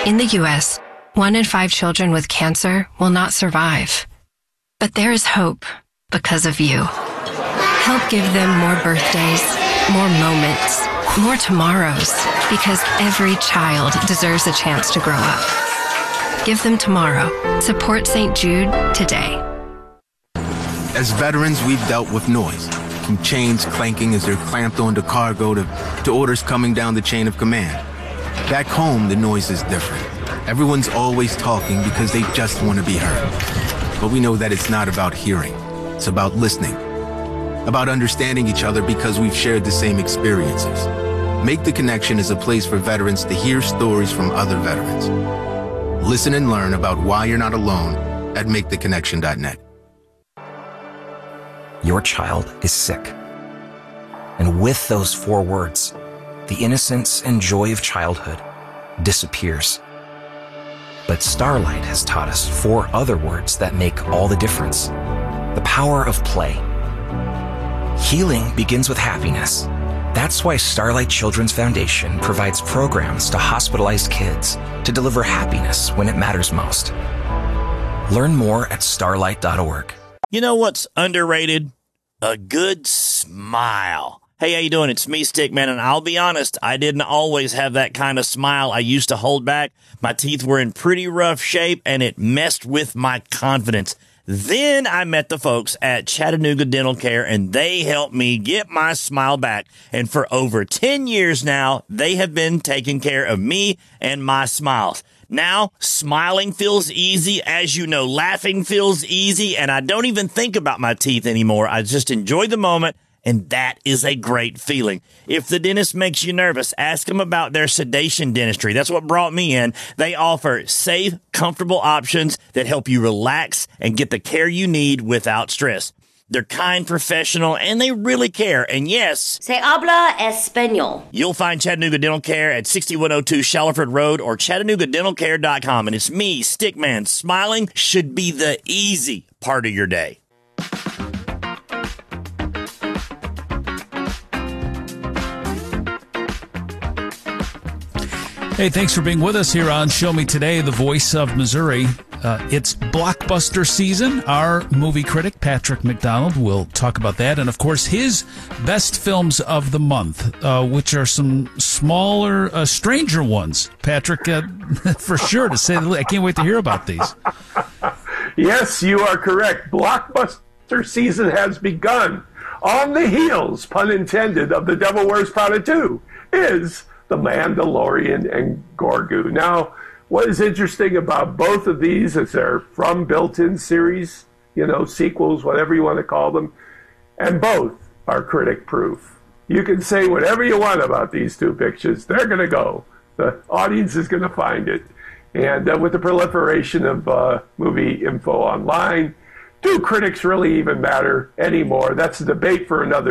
In the U.S., 1 in 5 children with cancer will not survive. But there is hope because of you. Help give them more birthdays, more moments, more tomorrows, because every child deserves a chance to grow up. Give them tomorrow. Support St. Jude today. As veterans, we've dealt with noise, from chains clanking as they're clamped onto cargo to orders coming down the chain of command. Back home, the noise is different. Everyone's always talking because they just want to be heard. But we know that it's not about hearing. It's about listening. About understanding each other because we've shared the same experiences. Make the Connection is a place for veterans to hear stories from other veterans. Listen and learn about why you're not alone at maketheconnection.net. Your child is sick. And with those 4 words, the innocence and joy of childhood disappears. But Starlight has taught us 4 other words that make all the difference. The power of play. Healing begins with happiness. That's why Starlight Children's Foundation provides programs to hospitalized kids to deliver happiness when it matters most. Learn more at starlight.org. You know what's underrated? A good smile. Hey, how you doing? It's me, Stickman, and I'll be honest, I didn't always have that kind of smile I used to hold back. My teeth were in pretty rough shape, and it messed with my confidence. Then I met the folks at Chattanooga Dental Care, and they helped me get my smile back. And for over 10 years now, they have been taking care of me and my smiles. Now, smiling feels easy. As you know, laughing feels easy, and I don't even think about my teeth anymore. I just enjoy the moment. And that is a great feeling. If the dentist makes you nervous, ask them about their sedation dentistry. That's what brought me in. They offer safe, comfortable options that help you relax and get the care you need without stress. They're kind, professional, and they really care. And yes, Se habla español. You'll find Chattanooga Dental Care at 6102 Shallowford Road or ChattanoogaDentalCare.com. And it's me, Stickman. Smiling should be the easy part of your day. Hey, thanks for being with us here on Show Me Today, the voice of Missouri. It's blockbuster season. Our movie critic, Patrick McDonald, will talk about that. And, of course, his best films of the month, which are some smaller, stranger ones. Patrick, for sure, to say the least. I can't wait to hear about these. Yes, you are correct. Blockbuster season has begun. On the heels, pun intended, of The Devil Wears Prada 2 is The Mandalorian and Grogu. Now, what is interesting about both of these is they're from built-in series, sequels, whatever you want to call them, and both are critic-proof. You can say whatever you want about these 2 pictures. They're going to go. The audience is going to find it. And with the proliferation of movie info online, do critics really even matter anymore? That's a debate for another